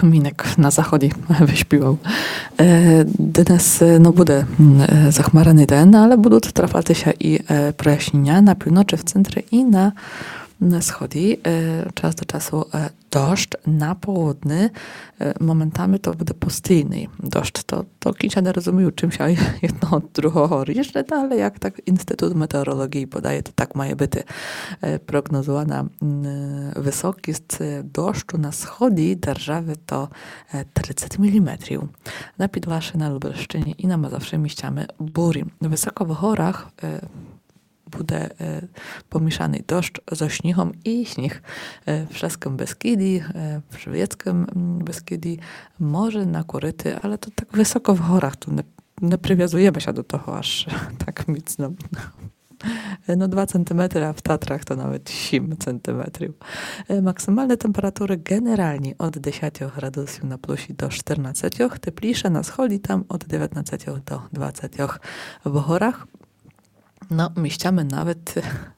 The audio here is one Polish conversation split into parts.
Мінек на заході виспівав. Днес буде захмарений день, але будуть траплятися і прояснення на півночі, в центрі і на сході. Час до часу дощ на południu. Momentami to буде постійний дощ. То кінча не розумію, чим ще одного від другого різне, але як так Інститут метеорології подає, то так має бути прогнозована високість дощу на сході держави to 30 mm. Na Підлаші, на Lubelszczyźnie і на Mazowszu місцями бурі. Wysoko w горах буде pomieszany deszcz ze śniegiem i śnieg. W Szaskim Beskidii, w Żywieckim Beskidii może nakryty, ale to tak wysoko w górach, tu nie przywiązujemy się do tego aż tak mocno. 2 cm, a w Tatrach to nawet 7 cm. Maksymalne temperatury generalnie od 10 gradusów na plusie do 14, cieplejsze na schodzi tam od 19 do 20 w górach. Mieściamy nawet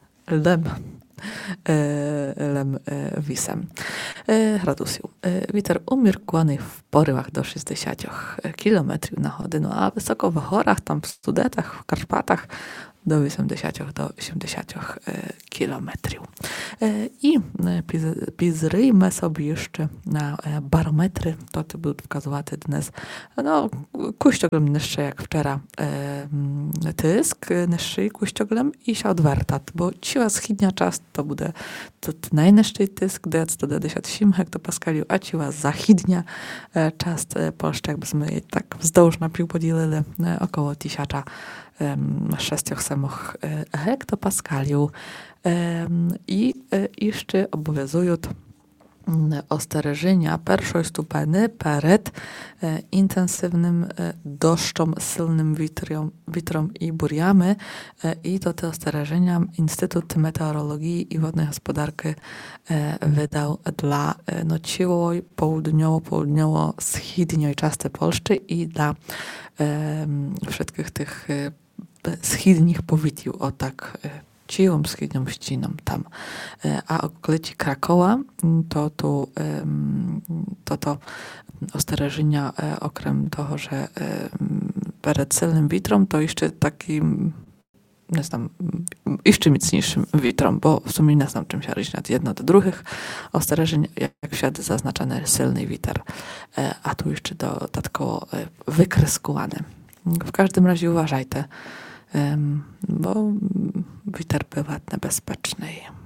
lem wisem gradusów. Wiatr umiarkowany w porywach do 60 km na godzinę, a wysoko w górach, tam w Sudetach, w Karpatach do 80 do 80 km. I pizryjmy sobie jeszcze na barometry, to będą wskazywać dnes, kuścioglem niższy jak wczoraj tysk, niższy kuścioglem i się odwertat, bo ciła schidnia czas to będzie to najniższy tysk, 197 hektopaskali, a ciła zachidnia czas Polszczy, jakbyśmy tak wzdłuż na pił podzielili, około 1600 hektopaskaliów. I jeszcze obowiązują ostrzeżenia pierwszej stupeny przed intensywnym deszczem, silnym witrom i burjami. I to te ostrzeżenia Instytut Meteorologii i Wodnej Gospodarki wydał dla ciłej południowo-wschodniej części Polski i dla wszystkich tych wschodnich powiatów, o tak ciłą wschodnią ściną tam. A okolicy Krakowa to ostrzeżenia okrem toho, że przed silnym witrom, to jeszcze takim nie znam, jeszcze mocniejszym witrom, bo w sumie nie znam czym się różni od jedno do drugich ostrzeżeń, jak wsiad zaznaczony silny wiatr, a tu jeszcze dodatkowo wykryskowany. W każdym razie uważajcie, bo wiatr bywa niebezpieczny.